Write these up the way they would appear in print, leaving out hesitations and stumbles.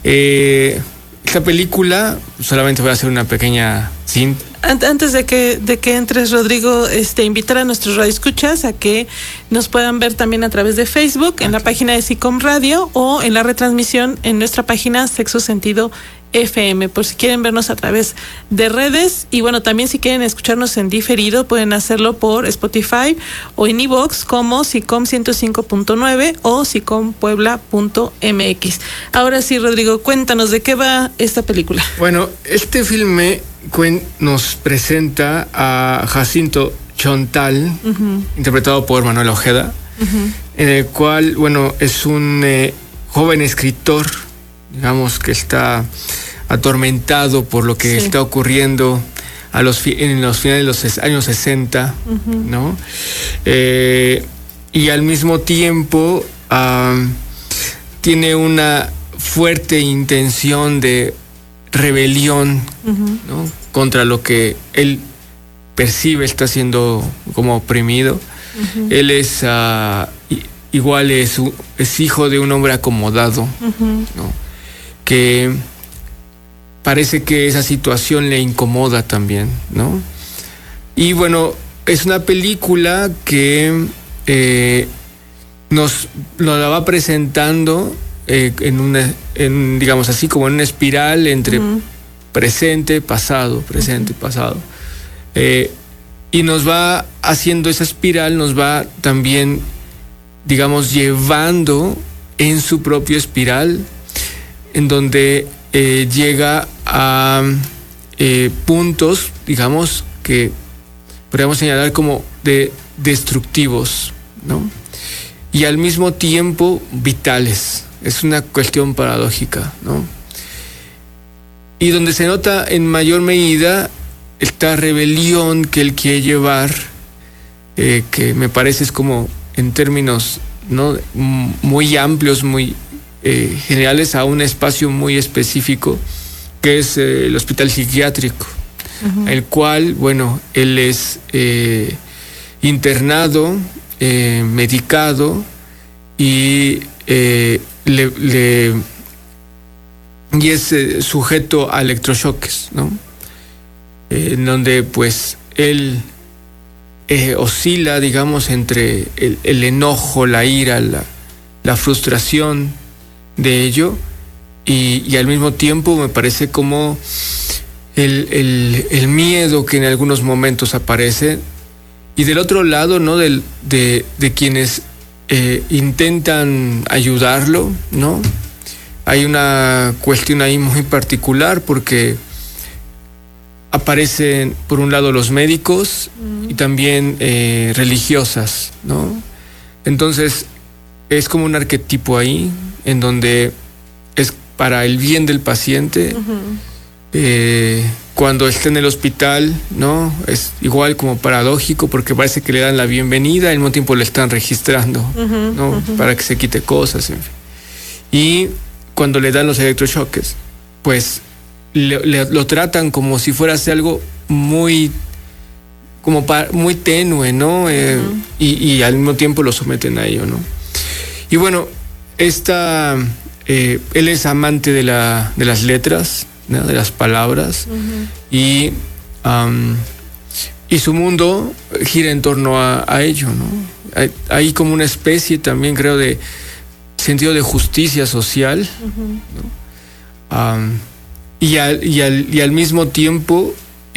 Esta película, solamente voy a hacer una pequeña cinta. Antes de que entres, Rodrigo, invitar a nuestros radioescuchas a que nos puedan ver también a través de Facebook, en la página de SICOM Radio, o en la retransmisión en nuestra página Sexo Sentido FM, por si quieren vernos a través de redes. Y bueno, también si quieren escucharnos en diferido, pueden hacerlo por Spotify o en iVoox como SICOM 105.9 o SICOMPuebla.mx. Ahora sí, Rodrigo, cuéntanos de qué va esta película. Bueno, este filme nos presenta a Jacinto Chontal, interpretado por Manuel Ojeda, en el cual, bueno, es un joven escritor, digamos, que está atormentado por lo que está ocurriendo en los finales de los años 60, ¿no? Y al mismo tiempo tiene una fuerte intención de rebelión, ¿no? Contra lo que él percibe está siendo como oprimido. Él es igual es hijo de un hombre acomodado, ¿no? Que parece que esa situación le incomoda también, ¿no? Y bueno, es una película que nos la va presentando digamos así, como en una espiral entre presente, pasado, y nos va haciendo esa espiral, nos va también, digamos, llevando en su propia espiral, en donde llega a puntos, digamos, que podríamos señalar como de destructivos, ¿no? Y al mismo tiempo vitales. Es una cuestión paradójica, ¿no? Y donde se nota en mayor medida esta rebelión que él quiere llevar, que me parece es como en términos, ¿no?, muy amplios, muy generales, a un espacio muy específico, que es el hospital psiquiátrico, el cual, bueno, él es internado, medicado, y y es sujeto a electrochoques, ¿no? En donde pues él oscila, digamos, entre el enojo, la ira, la frustración de ello, y al mismo tiempo me parece como el miedo que en algunos momentos aparece, y del otro lado, ¿no?, de quienes intentan ayudarlo, ¿no? Hay una cuestión ahí muy particular, porque aparecen por un lado los médicos y también religiosas, ¿no? Entonces es como un arquetipo ahí, en donde es para el bien del paciente. Cuando está en el hospital, ¿no?, es igual como paradójico, porque parece que le dan la bienvenida, al mismo tiempo le están registrando, ¿no?, para que se quite cosas, en fin. Y cuando le dan los electrochoques, pues lo tratan como si fuese algo muy muy tenue, ¿no? Y al mismo tiempo lo someten a ello, ¿no? Y bueno, él es amante de las letras, ¿no?, de las palabras, y su mundo gira en torno a ello, ¿no? Hay como una especie también, creo, de sentido de justicia social, ¿no? Y al mismo tiempo,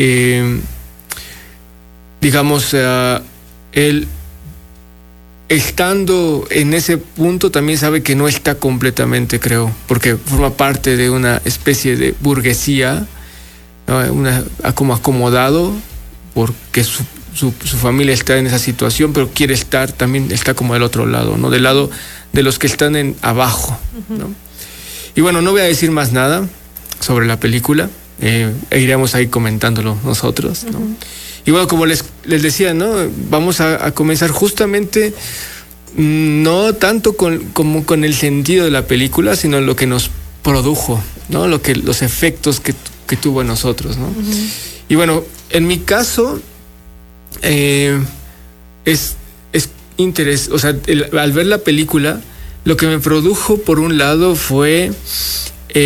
digamos, él, estando en ese punto, también sabe que no está completamente, creo, porque forma parte de una especie de burguesía, ¿no?, como acomodado, porque su familia está en esa situación, pero quiere también está como del otro lado, ¿no?, del lado de los que están abajo, ¿no? Y bueno, no voy a decir más nada sobre la película, iremos ahí comentándolo nosotros, ¿no? Y bueno, como les decía, ¿no?, vamos a comenzar justamente no tanto como con el sentido de la película, sino en lo que nos produjo, ¿no?, los efectos que tuvo en nosotros, ¿no? Y bueno, en mi caso, es interés, o sea, al ver la película, lo que me produjo por un lado fue